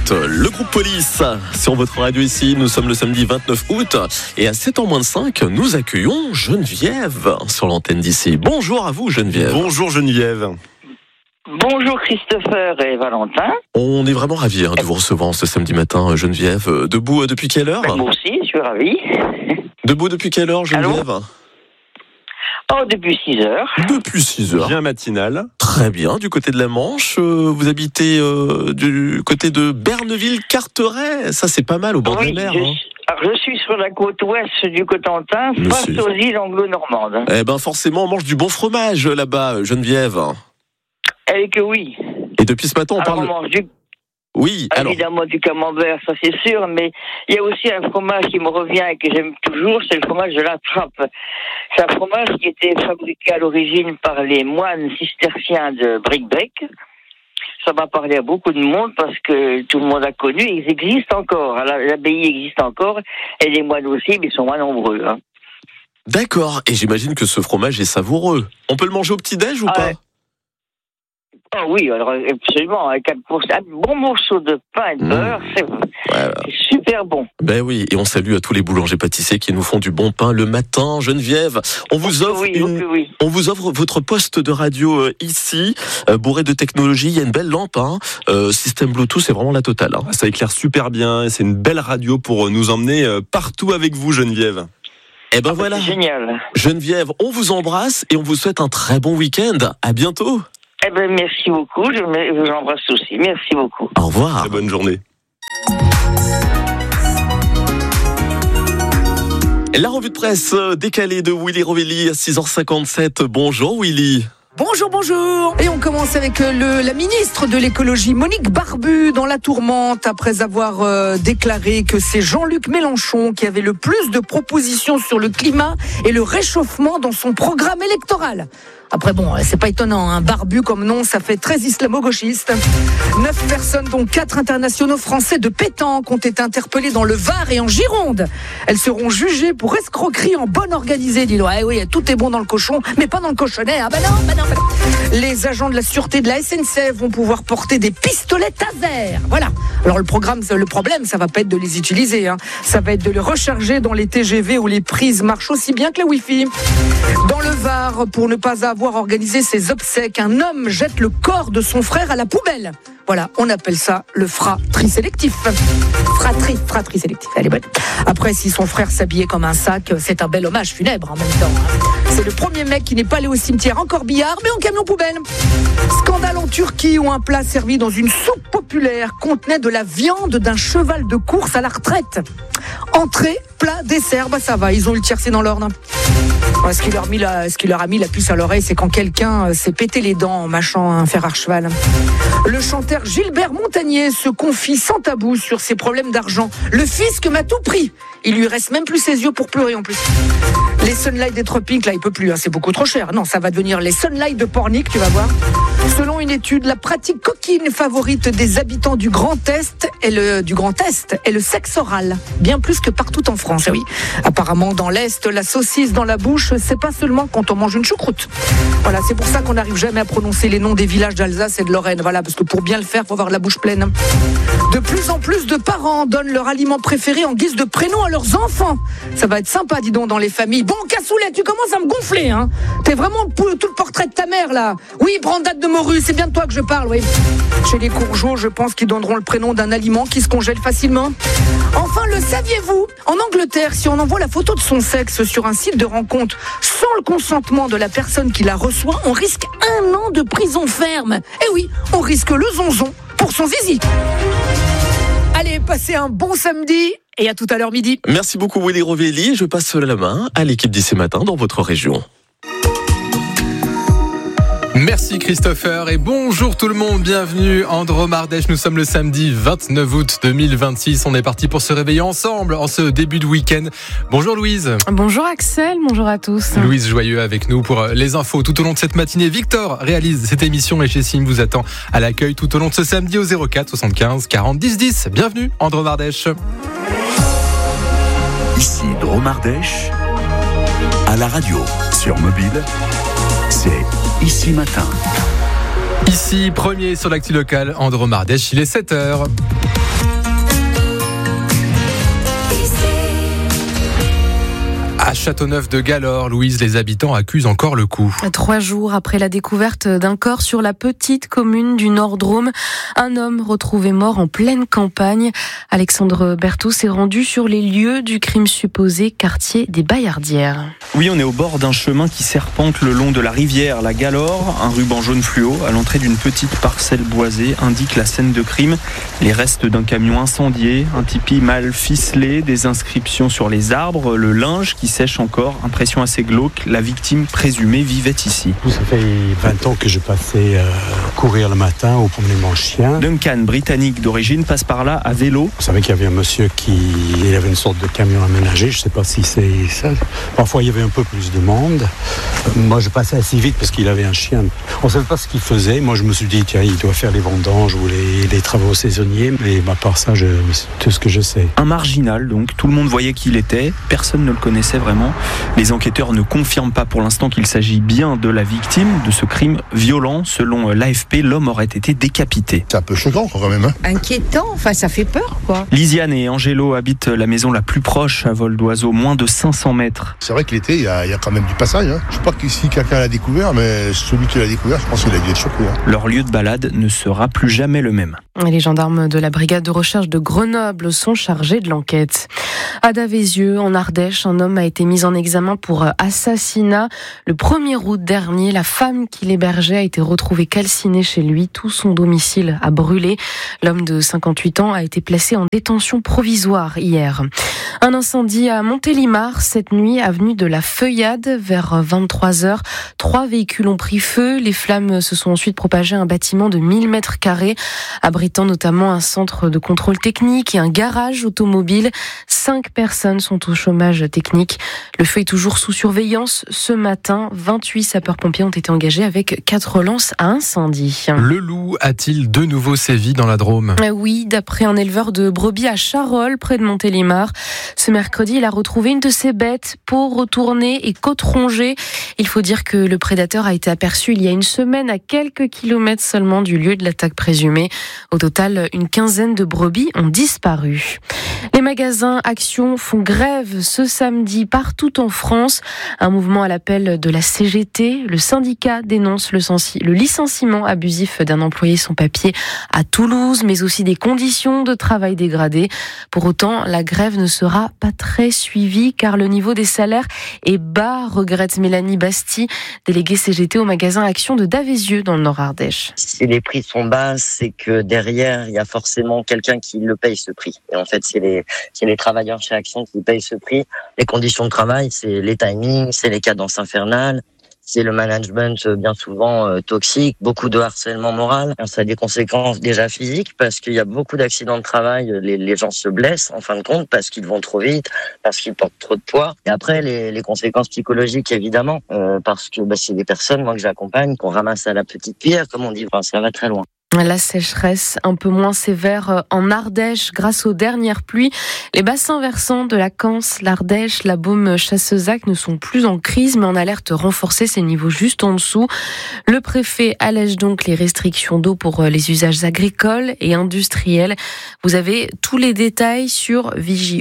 écoute le groupe Police sur votre radio ici. Nous sommes le samedi 29 août et à 7h moins de 5, nous accueillons Geneviève sur l'antenne d'ici. Bonjour à vous Geneviève. Bonjour Geneviève. Bonjour Christopher et Valentin. On est vraiment ravis de vous recevoir ce samedi matin Geneviève. Debout depuis quelle heure? Moi aussi, je suis ravi. Debout depuis quelle heure Geneviève? Depuis 6h. Depuis 6h. Bien matinal. Très bien, du côté de la Manche. Vous habitez du côté de Berneville-Carteret. Ça, c'est pas mal au bord de la mer. Je suis sur la côte ouest du Cotentin, face aux îles anglo-normandes. Eh ben, forcément, on mange du bon fromage là-bas, Geneviève. Eh que oui. Et depuis ce matin, on parle... On mange du... Oui, évidemment du camembert, ça c'est sûr, mais il y a aussi un fromage qui me revient et que j'aime toujours, c'est le fromage de la Trappe. C'est un fromage qui était fabriqué à l'origine par les moines cisterciens de Bricbec. Ça m'a parlé à beaucoup de monde parce que tout le monde a connu, ils existent encore. L'abbaye existe encore et les moines aussi, mais ils sont moins nombreux. D'accord, et j'imagine que ce fromage est savoureux. On peut le manger au petit-déj ou pas? Ah oui, alors absolument, avec un bon morceau de pain et de beurre, c'est super bon. Ben oui, et on salue à tous les boulangers-pâtissiers qui nous font du bon pain le matin. Geneviève, on vous offre votre poste de radio ici, bourré de technologie. Il y a une belle lampe, système Bluetooth, c'est vraiment la totale. Ça éclaire super bien, et c'est une belle radio pour nous emmener partout avec vous, Geneviève. Eh ben voilà. C'est génial. Geneviève, on vous embrasse et on vous souhaite un très bon week-end. À bientôt. Eh ben, merci beaucoup, je vous embrasse aussi. Merci beaucoup. Au revoir. Très bonne journée. La revue de presse décalée de Willy Rovelli à 6h57. Bonjour Willy. Bonjour. Et on commence avec la ministre de l'écologie, Monique Barbu, dans la tourmente, après avoir déclaré que c'est Jean-Luc Mélenchon qui avait le plus de propositions sur le climat et le réchauffement dans son programme électoral. Après bon, c'est pas étonnant, Barbu comme nom, ça fait très islamo-gauchiste. 9 personnes, dont 4 internationaux français de pétanque, ont été interpellées dans le Var et en Gironde. Elles seront jugées pour escroquerie en bonne organisée. Dis-le, oui, tout est bon dans le cochon, mais pas dans le cochonnet. Non. Les agents de la sûreté de la SNCF vont pouvoir porter des pistolets taser. Voilà. Alors le problème, ça va pas être de les utiliser, Ça va être de les recharger dans les TGV où les prises marchent aussi bien que la Wi-Fi. Dans le Var, pour ne pas avoir organisé ses obsèques, un homme jette le corps de son frère à la poubelle. Voilà, on appelle ça le fratri sélectif. Fratri sélectif, elle est bonne. Après, si son frère s'habillait comme un sac, c'est un bel hommage funèbre en même temps. C'est le premier mec qui n'est pas allé au cimetière en corbillard, mais en camion poubelle. Scandale en Turquie où un plat servi dans une soupe populaire contenait de la viande d'un cheval de course à la retraite. Entrée, plat, dessert, ça va, ils ont eu le tiercé dans l'ordre. Ce qui leur a mis la puce à l'oreille, c'est quand quelqu'un s'est pété les dents en mâchant un fer à cheval. Le chanteur Gilbert Montagnier se confie sans tabou sur ses problèmes d'argent. Le fisc m'a tout pris. Il lui reste même plus ses yeux pour pleurer en plus. Les Sunlight des tropiques, là, il peut plus, c'est beaucoup trop cher. Non, ça va devenir les Sunlight de Pornic, tu vas voir. Selon une étude, la pratique coquine favorite des habitants du Grand Est est le sexe oral. Bien plus que partout en France, oui. Apparemment, dans l'Est, la saucisse dans la bouche, c'est pas seulement quand on mange une choucroute. Voilà, c'est pour ça qu'on n'arrive jamais à prononcer les noms des villages d'Alsace et de Lorraine. Voilà, parce que pour bien le faire, faut avoir la bouche pleine. De plus en plus de parents donnent leur aliment préféré en guise de prénom à leurs enfants. Ça va être sympa, dis donc, dans les familles. Bon, Cassoulet, tu commences à me gonfler, T'es vraiment tout le portrait de ta mère, là. Oui, Brandade de morue, c'est bien de toi que je parle, oui. Chez les Courgeaux, je pense qu'ils donneront le prénom d'un aliment qui se congèle facilement. Enfin, le saviez-vous? En Angleterre, si on envoie la photo de son sexe sur un site de rencontre sans le consentement de la personne qui la reçoit, on risque 1 an de prison ferme. Eh oui, on risque le zonzon pour son zizi. Allez, passez un bon samedi et à tout à l'heure midi. Merci beaucoup Willy Rovelli. Je passe la main à l'équipe d'ici matin dans votre région. Merci Christopher et bonjour tout le monde, bienvenue en Dromardèche. Nous sommes le samedi 29 août 2026. On est parti pour se réveiller ensemble en ce début de week-end. Bonjour Louise. Bonjour Axel, bonjour à tous. Louise Joyeux avec nous pour les infos tout au long de cette matinée. Victor réalise cette émission et chez Sim vous attend à l'accueil tout au long de ce samedi au 04 75 40 10 10. Bienvenue en Dromardèche. Ici Dromardèche, à la radio, sur mobile, c'est Ici Matin. Ici, premier sur l'actu locale en Dromardèche, il est 7h. À Châteauneuf-de-Galor, Louise, les habitants accusent encore le coup. 3 jours après la découverte d'un corps sur la petite commune du Nord-Drôme, un homme retrouvé mort en pleine campagne. Alexandre Berthaud s'est rendu sur les lieux du crime supposé, quartier des Baillardières. Oui, on est au bord d'un chemin qui serpente le long de la rivière, la Galor. Un ruban jaune fluo à l'entrée d'une petite parcelle boisée indique la scène de crime. Les restes d'un camion incendié, un tipi mal ficelé, des inscriptions sur les arbres, le linge qui sèche encore, impression assez glauque. La victime présumée vivait ici. Ça fait 20 ans que je passais courir le matin ou promener mon chien. Duncan, britannique d'origine, passe par là à vélo. Vous savez qu'il y avait un monsieur il avait une sorte de camion aménagé, je ne sais pas si c'est ça. Parfois il y avait un peu plus de monde. Moi je passais assez vite parce qu'il avait un chien. On ne savait pas ce qu'il faisait. Moi je me suis dit tiens, il doit faire les vendanges ou les travaux saisonniers. Mais à part ça, c'est tout ce que je sais. Un marginal donc, tout le monde voyait qui il était. Personne ne le connaissait vraiment. Les enquêteurs ne confirment pas pour l'instant qu'il s'agit bien de la victime de ce crime violent. Selon l'AFP, l'homme aurait été décapité. C'est un peu choquant quand même. Inquiétant, enfin ça fait peur quoi. Lisiane et Angelo habitent la maison la plus proche à vol d'oiseau, moins de 500 mètres. C'est vrai que l'été, il y a quand même du passage. Je ne sais pas si quelqu'un l'a découvert, mais celui qui l'a découvert, je pense qu'il a dû être choqué. Leur lieu de balade ne sera plus jamais le même. Les gendarmes de la brigade de recherche de Grenoble sont chargés de l'enquête. À Davézieux, en Ardèche, un homme a été mis en examen pour assassinat. Le 1er août dernier, la femme qui l'hébergeait a été retrouvée calcinée chez lui. Tout son domicile a brûlé. L'homme de 58 ans a été placé en détention provisoire hier. Un incendie à Montélimar cette nuit, avenue de la Feuillade, vers 23h. 3 véhicules ont pris feu. Les flammes se sont ensuite propagées à un bâtiment de 1000 mètres carrés, abritant notamment un centre de contrôle technique et un garage automobile. 5 personnes sont au chômage technique. Le feu est toujours sous surveillance. Ce matin, 28 sapeurs-pompiers ont été engagés avec 4 relances à incendie. Le loup a-t-il de nouveau sévi dans la Drôme ? Oui, d'après un éleveur de brebis à Charolles, près de Montélimar. Ce mercredi, il a retrouvé une de ses bêtes, peau retournée et côte rongée. Il faut dire que le prédateur a été aperçu il y a une semaine à quelques kilomètres seulement du lieu de l'attaque présumée. Au total, une quinzaine de brebis ont disparu. Les magasins Action font grève ce samedi partout en France. Un mouvement à l'appel de la CGT. Le syndicat dénonce le licenciement abusif d'un employé sans papier à Toulouse, mais aussi des conditions de travail dégradées. Pour autant, la grève ne sera pas très suivie car le niveau des salaires est bas, regrette Mélanie Basti, déléguée CGT au magasin Action de Davézieux dans le Nord-Ardèche. Si les prix sont bas, c'est que derrière, il y a forcément quelqu'un qui le paye ce prix. Et en fait, c'est les travailleurs chez Action qui payent ce prix. Les conditions de travail, c'est les timings, c'est les cadences infernales, c'est le management bien souvent toxique, beaucoup de harcèlement moral. Ça a des conséquences déjà physiques parce qu'il y a beaucoup d'accidents de travail. Les gens se blessent en fin de compte parce qu'ils vont trop vite, parce qu'ils portent trop de poids. Et après, les conséquences psychologiques évidemment, parce que c'est des personnes moi que j'accompagne qu'on ramasse à la petite pierre, comme on dit. Enfin, ça va très loin. La sécheresse un peu moins sévère en Ardèche grâce aux dernières pluies. Les bassins versants de la Canse, l'Ardèche, la Baume, Chassezac ne sont plus en crise mais en alerte renforcée, c'est niveau juste en dessous. Le préfet allège donc les restrictions d'eau pour les usages agricoles et industriels. Vous avez tous les détails sur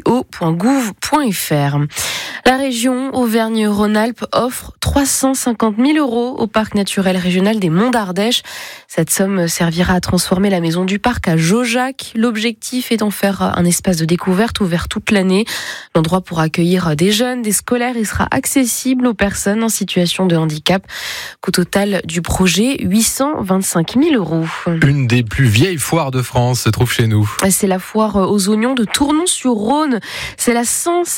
vigio.gouv.fr. La région Auvergne-Rhône-Alpes offre 350 000 € au parc naturel régional des Monts d'Ardèche. Cette somme servira à transformer la maison du parc à Jaujac. L'objectif est d'en faire un espace de découverte ouvert toute l'année. L'endroit pourra accueillir des jeunes, des scolaires et sera accessible aux personnes en situation de handicap. Coût total du projet, 825 000 €. Une des plus vieilles foires de France se trouve chez nous. C'est la foire aux oignons de Tournon-sur-Rhône. C'est la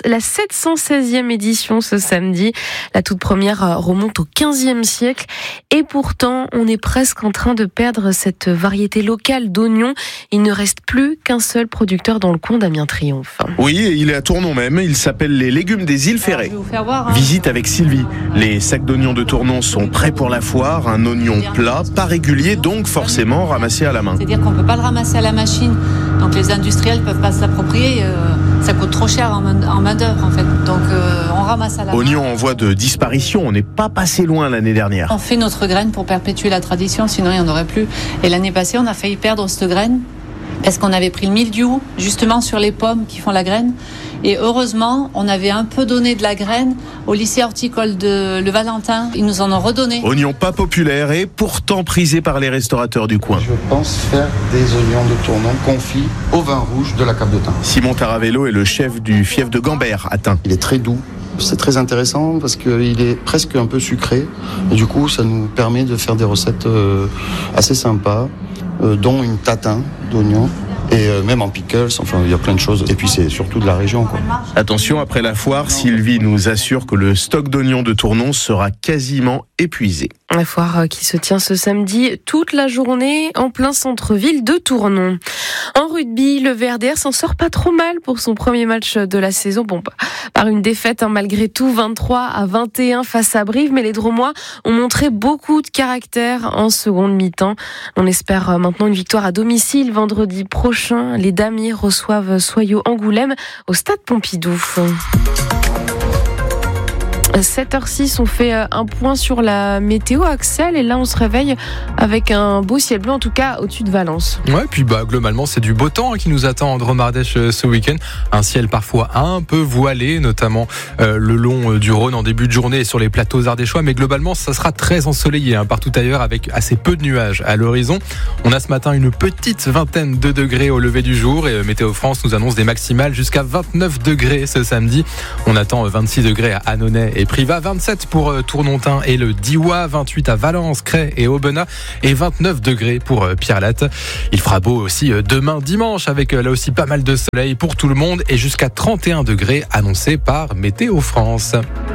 716e édition ce samedi. La toute première remonte au 15e siècle. Et pourtant, on est presque en train de perdre cette variété locale d'oignons. Il ne reste plus qu'un seul producteur dans le coin, Damien Triomphe. Oui, il est à Tournon même. Il s'appelle les légumes des îles Ferrées. Visite avec Sylvie. Les sacs d'oignons de Tournon sont prêts pour la foire. Un oignon plat, pas régulier, donc forcément ramassé à la main. C'est-à-dire qu'on ne peut pas le ramasser à la machine. Donc les industriels ne peuvent pas se l'approprier. Ça coûte trop cher en main-d'œuvre en fait. Donc on ramasse à la main. Oignon en voie de disparition. On n'est pas passé loin l'année dernière. On fait notre graine pour perpétuer la tradition, sinon il n'y en aurait plus. Et l'année passée, on a failli perdre cette graine parce qu'on avait pris le mildiou justement sur les pommes qui font la graine. Et heureusement, on avait un peu donné de la graine au lycée horticole de Le Valentin. Ils nous en ont redonné. Oignon pas populaire et pourtant prisé par les restaurateurs du coin. Je pense faire des oignons de tournon confits au vin rouge de la Cave de Thym. Simon Taravello est le chef du fief de Gambert à Thym. Il est très doux. C'est très intéressant parce qu'il est presque un peu sucré. Et du coup, ça nous permet de faire des recettes assez sympas, dont une tatin d'oignons. Et même en pickles, enfin il y a plein de choses. Et puis c'est surtout de la région, quoi. Attention, après la foire, Sylvie nous assure que le stock d'oignons de Tournon sera quasiment épuisé. La foire qui se tient ce samedi toute la journée en plein centre-ville de Tournon. En rugby, le VRDR s'en sort pas trop mal pour son premier match de la saison. Bon, par une défaite malgré tout, 23-21 face à Brive, mais les Dromois ont montré beaucoup de caractère en seconde mi-temps. On espère maintenant une victoire à domicile vendredi prochain. Les Damiers reçoivent Soyaux Angoulême au stade Pompidou. 7h06, on fait un point sur la météo, Axel, et là on se réveille avec un beau ciel bleu, en tout cas au-dessus de Valence. Ouais, puis globalement c'est du beau temps qui nous attend en Drôme-Ardèche ce week-end. Un ciel parfois un peu voilé, notamment le long du Rhône en début de journée et sur les plateaux ardéchois, mais globalement ça sera très ensoleillé partout ailleurs avec assez peu de nuages à l'horizon. On a ce matin une petite vingtaine de degrés au lever du jour et Météo France nous annonce des maximales jusqu'à 29 degrés ce samedi. On attend 26 degrés à Annonay et Privas, 27 pour Tournontin et le Diois, 28 à Valence, Cray et Aubenas et 29 degrés pour Pierrelatte. Il fera beau aussi demain dimanche avec là aussi pas mal de soleil pour tout le monde et jusqu'à 31 degrés annoncés par Météo France.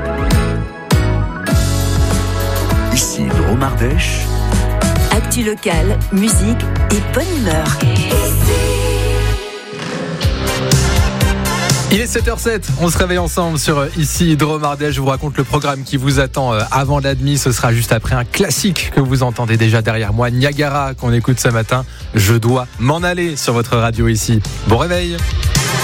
Ici Drôme-Ardèche. Actu locale, musique et bonne humeur. Il est 7h07, on se réveille ensemble sur Ici Drôme-Ardèche. Je vous raconte le programme qui vous attend avant la demi. Ce sera juste après un classique que vous entendez déjà derrière moi, Niagara, qu'on écoute ce matin. Je dois m'en aller sur votre radio ici. Bon réveil.